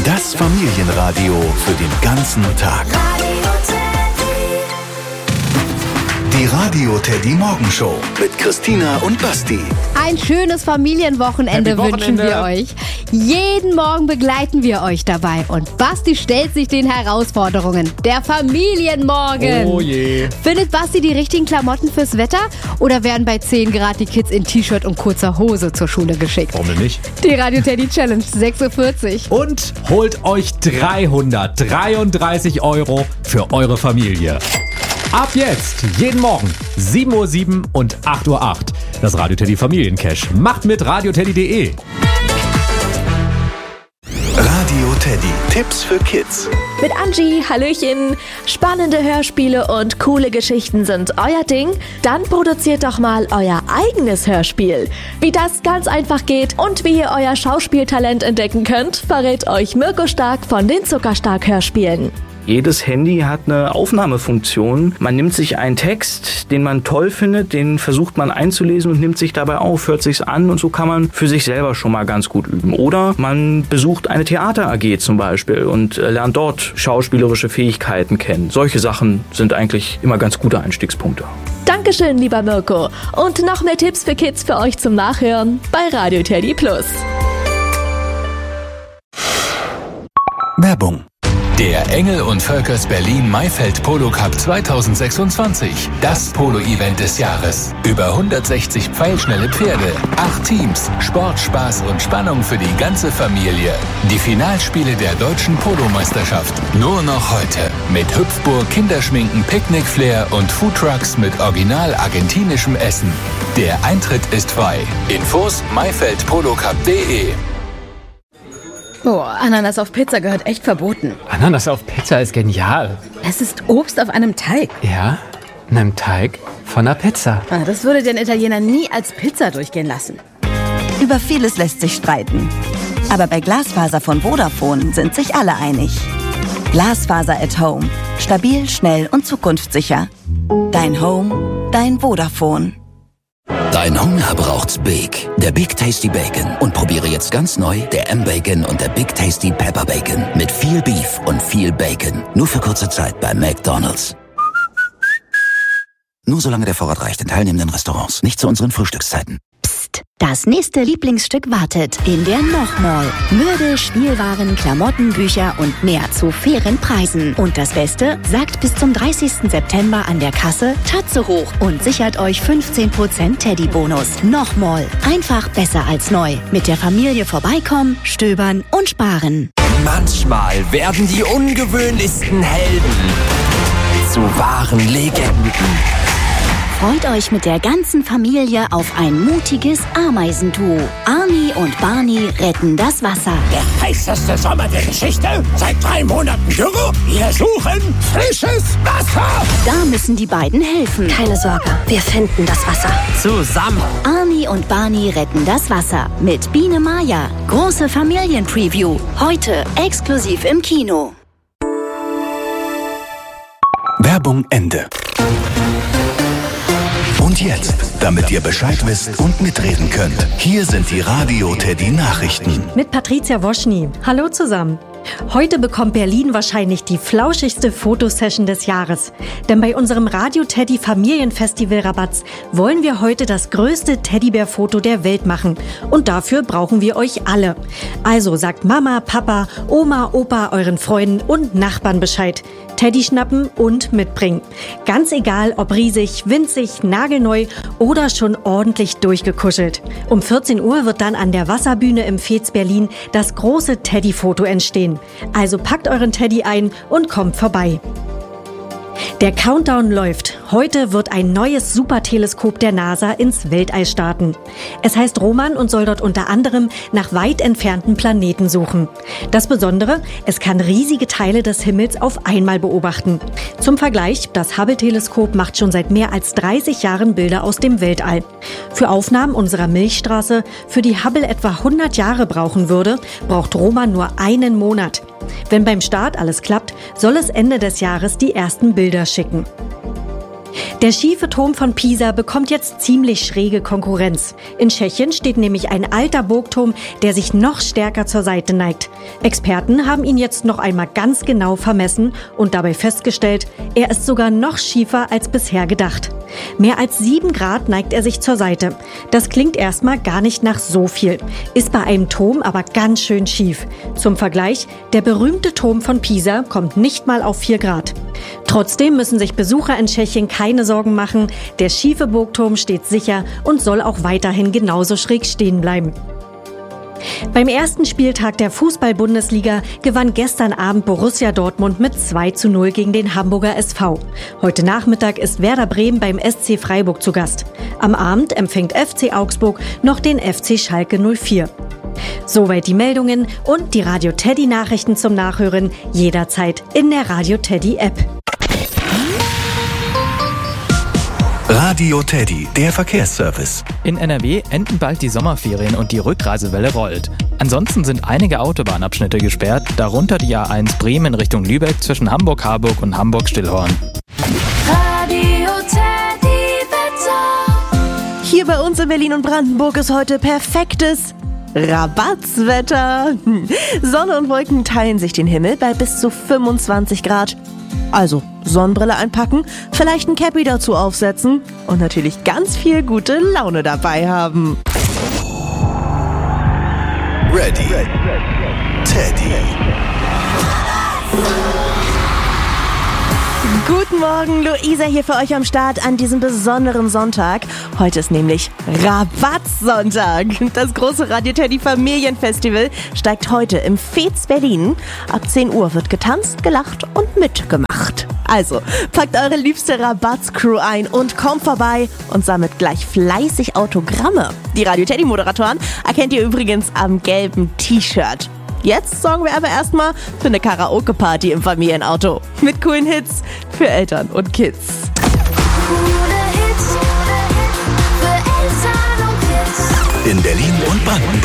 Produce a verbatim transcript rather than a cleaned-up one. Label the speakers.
Speaker 1: Das Familienradio für den ganzen Tag. Die Radio Teddy Morgenshow mit Christina und Basti.
Speaker 2: Ein schönes Familienwochenende wünschen wir euch. Jeden Morgen begleiten wir euch dabei. Und Basti stellt sich den Herausforderungen. Der Familienmorgen.
Speaker 3: Oh je.
Speaker 2: Findet Basti die richtigen Klamotten fürs Wetter? Oder werden bei zehn Grad die Kids in T-Shirt und kurzer Hose zur Schule geschickt?
Speaker 3: Warum denn nicht?
Speaker 2: Die Radio Teddy Challenge, sechs Uhr vierzig.
Speaker 3: Und holt euch dreihundertdreiunddreißig Euro für eure Familie. Ab jetzt, jeden Morgen, sieben Uhr sieben und acht Uhr acht. Das Radio Teddy Familiencash. Macht mit radioteddy punkt de.
Speaker 1: Radio Teddy. Tipps für Kids.
Speaker 4: Mit Angie, Hallöchen. Spannende Hörspiele und coole Geschichten sind euer Ding? Dann produziert doch mal euer eigenes Hörspiel. Wie das ganz einfach geht und wie ihr euer Schauspieltalent entdecken könnt, verrät euch Mirko Stark von den Zuckerstark-Hörspielen.
Speaker 5: Jedes Handy hat eine Aufnahmefunktion. Man nimmt sich einen Text, den man toll findet, den versucht man einzulesen und nimmt sich dabei auf, hört sich's an und so kann man für sich selber schon mal ganz gut üben. Oder man besucht eine Theater-A G zum Beispiel und lernt dort schauspielerische Fähigkeiten kennen. Solche Sachen sind eigentlich immer ganz gute Einstiegspunkte.
Speaker 4: Dankeschön, lieber Mirko. Und noch mehr Tipps für Kids für euch zum Nachhören bei Radio Teddy Plus.
Speaker 1: Werbung.
Speaker 6: Der Engel und Völkers Berlin Maifeld Polo Cup zweitausendsechsundzwanzig. Das Polo-Event des Jahres. Über hundertsechzig pfeilschnelle Pferde, acht Teams, Sport, Spaß und Spannung für die ganze Familie. Die Finalspiele der deutschen Polomeisterschaft. Nur noch heute. Mit Hüpfburg, Kinderschminken, Picknick-Flair und Foodtrucks mit original argentinischem Essen. Der Eintritt ist frei. Infos maifeld polo cup punkt de.
Speaker 7: Boah, Ananas auf Pizza gehört echt verboten.
Speaker 8: Ananas auf Pizza ist genial.
Speaker 7: Es ist Obst auf einem Teig.
Speaker 8: Ja, einem Teig von einer Pizza.
Speaker 7: Ah, das würde den Italiener nie als Pizza durchgehen lassen.
Speaker 9: Über vieles lässt sich streiten. Aber bei Glasfaser von Vodafone sind sich alle einig. Glasfaser at Home. Stabil, schnell und zukunftssicher. Dein Home, dein Vodafone.
Speaker 10: Dein Hunger braucht's Big. Der Big Tasty Bacon. Und probiere jetzt ganz neu der M-Bacon und der Big Tasty Pepper Bacon. Mit viel Beef und viel Bacon. Nur für kurze Zeit bei McDonald's. Nur solange der Vorrat reicht in teilnehmenden Restaurants. Nicht zu unseren Frühstückszeiten.
Speaker 11: Psst, das nächste Lieblingsstück wartet in der Noch-Mall. Möbel, Spielwaren, Klamotten, Bücher und mehr zu fairen Preisen. Und das Beste, sagt bis zum dreißigsten September an der Kasse Tatze hoch und sichert euch fünfzehn Prozent Teddy-Bonus. Noch-Mall. Einfach besser als neu. Mit der Familie vorbeikommen, stöbern und sparen.
Speaker 12: Manchmal werden die ungewöhnlichsten Helden zu wahren Legenden.
Speaker 11: Freut euch mit der ganzen Familie auf ein mutiges Ameisenduo. Arnie und Barney retten das Wasser.
Speaker 13: Der heißeste Sommer der Geschichte. Seit drei Monaten Dürre. Wir suchen frisches Wasser.
Speaker 11: Da müssen die beiden helfen.
Speaker 14: Keine Sorge, wir finden das Wasser.
Speaker 12: Zusammen.
Speaker 11: Arnie und Barney retten das Wasser. Mit Biene Maya. Große Familienpreview. Heute exklusiv im Kino.
Speaker 1: Werbung Ende. Und jetzt, damit ihr Bescheid wisst und mitreden könnt, hier sind die Radio Teddy Nachrichten.
Speaker 15: Mit Patricia Woschny. Hallo zusammen. Heute bekommt Berlin wahrscheinlich die flauschigste Fotosession des Jahres. Denn bei unserem Radio Teddy Familienfestival Rabatz wollen wir heute das größte Teddybär-Foto der Welt machen. Und dafür brauchen wir euch alle. Also sagt Mama, Papa, Oma, Opa euren Freunden und Nachbarn Bescheid. Teddy schnappen und mitbringen. Ganz egal, ob riesig, winzig, nagelneu oder schon ordentlich durchgekuschelt. Um vierzehn Uhr wird dann an der Wasserbühne im Fez Berlin das große Teddy-Foto entstehen. Also packt euren Teddy ein und kommt vorbei. Der Countdown läuft. Heute wird ein neues Superteleskop der NASA ins Weltall starten. Es heißt Roman und soll dort unter anderem nach weit entfernten Planeten suchen. Das Besondere, es kann riesige Teile des Himmels auf einmal beobachten. Zum Vergleich, das Hubble-Teleskop macht schon seit mehr als dreißig Jahren Bilder aus dem Weltall. Für Aufnahmen unserer Milchstraße, für die Hubble etwa hundert Jahre brauchen würde, braucht Roman nur einen Monat. Wenn beim Start alles klappt, soll es Ende des Jahres die ersten Bilder schicken. Der schiefe Turm von Pisa bekommt jetzt ziemlich schräge Konkurrenz. In Tschechien steht nämlich ein alter Burgturm, der sich noch stärker zur Seite neigt. Experten haben ihn jetzt noch einmal ganz genau vermessen und dabei festgestellt, er ist sogar noch schiefer als bisher gedacht. Mehr als sieben Grad neigt er sich zur Seite. Das klingt erstmal gar nicht nach so viel, ist bei einem Turm aber ganz schön schief. Zum Vergleich, der berühmte Turm von Pisa kommt nicht mal auf vier Grad. Trotzdem müssen sich Besucher in Tschechien keine Sorgen machen. Der schiefe Burgturm steht sicher und soll auch weiterhin genauso schräg stehen bleiben. Beim ersten Spieltag der Fußball-Bundesliga gewann gestern Abend Borussia Dortmund mit zwei zu null gegen den Hamburger S V. Heute Nachmittag ist Werder Bremen beim S C Freiburg zu Gast. Am Abend empfängt F C Augsburg noch den F C Schalke null vier. Soweit die Meldungen und die Radio Teddy Nachrichten zum Nachhören jederzeit in der Radio Teddy App.
Speaker 1: Radio Teddy, der Verkehrsservice.
Speaker 16: In N R W enden bald die Sommerferien und die Rückreisewelle rollt. Ansonsten sind einige Autobahnabschnitte gesperrt, darunter die A eins Bremen Richtung Lübeck zwischen Hamburg-Harburg und Hamburg-Stillhorn.
Speaker 17: Radio Teddy Wetter.
Speaker 18: Hier bei uns in Berlin und Brandenburg ist heute perfektes Rabattswetter. Sonne und Wolken teilen sich den Himmel bei bis zu fünfundzwanzig Grad. Also Sonnenbrille einpacken, vielleicht ein Cappy dazu aufsetzen und natürlich ganz viel gute Laune dabei haben.
Speaker 1: Ready, Teddy.
Speaker 18: Guten Morgen, Luisa hier für euch am Start an diesem besonderen Sonntag. Heute ist nämlich Rabattsonntag. Das große Radio Teddy Familienfestival steigt heute im Fez Berlin. Ab zehn Uhr wird getanzt, gelacht und mitgemacht. Also, packt eure liebste Rabattscrew ein und kommt vorbei und sammelt gleich fleißig Autogramme. Die Radio Teddy Moderatoren erkennt ihr übrigens am gelben T-Shirt. Jetzt sorgen wir aber erstmal für eine Karaoke-Party im Familienauto. Mit coolen Hits für Eltern und Kids.